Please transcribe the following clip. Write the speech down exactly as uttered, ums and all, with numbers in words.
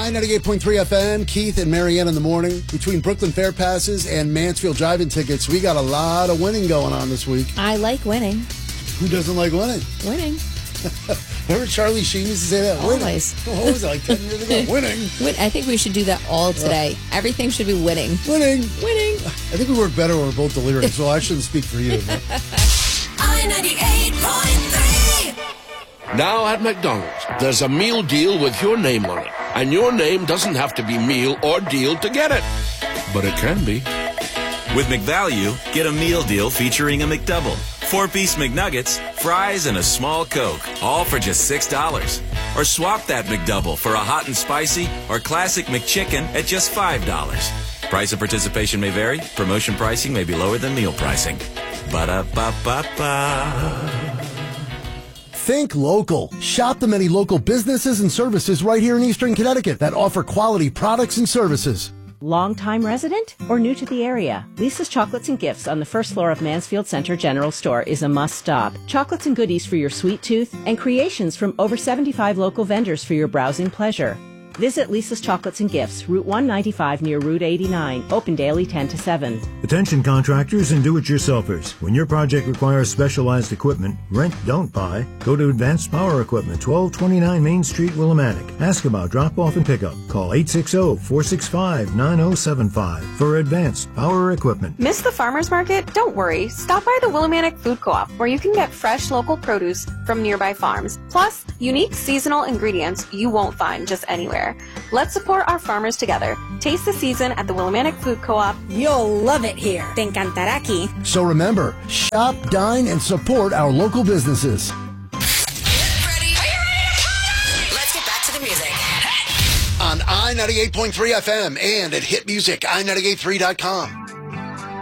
I ninety-eight point three F M, Keith and Marianne in the morning. Between Brooklyn Fair passes and Mansfield drive-in tickets, we got a lot of winning going on this week. I like winning. Who doesn't like winning? Winning. Remember Charlie Sheen used to say that? Always. Winning. What was it, like ten years ago? Winning. Win- I think we should do that all today. Uh, Everything should be winning. Winning. Winning. I think we work better when we're both delirious, so I shouldn't speak for you. I ninety-eight point three. Now at McDonald's, there's a meal deal with your name on it. And your name doesn't have to be meal or deal to get it. But it can be. With McValue, get a meal deal featuring a McDouble, four-piece McNuggets, fries, and a small Coke, all for just six dollars. Or swap that McDouble for a hot and spicy or classic McChicken at just five dollars. Price of participation may vary. Promotion pricing may be lower than meal pricing. Ba-da-ba-ba-ba. Think local. Shop the many local businesses and services right here in Eastern Connecticut that offer quality products and services. Long-time resident or new to the area? Lisa's Chocolates and Gifts on the first floor of Mansfield Center General Store is a must-stop. Chocolates and goodies for your sweet tooth and creations from over seventy-five local vendors for your browsing pleasure. Visit Lisa's Chocolates and Gifts, Route one ninety-five near Route eighty-nine, open daily ten to seven. Attention contractors and do-it-yourselfers. When your project requires specialized equipment, rent, don't buy, go to Advanced Power Equipment, twelve twenty-nine Main Street, Willimantic. Ask about drop-off and pickup. Call eight six zero, four six five, nine zero seven five for Advanced Power Equipment. Miss the farmer's market? Don't worry. Stop by the Willimantic Food Co-op, where you can get fresh local produce from nearby farms, plus unique seasonal ingredients you won't find just anywhere. Let's support our farmers together. Taste the season at the Willimantic Food Co-op. You'll love it here. Te encantará aquí. So remember, shop, dine, and support our local businesses. Ready? Are you ready to party? Let's get back to the music. On I ninety-eight point three F M and at hit music I ninety-eight point three dot com.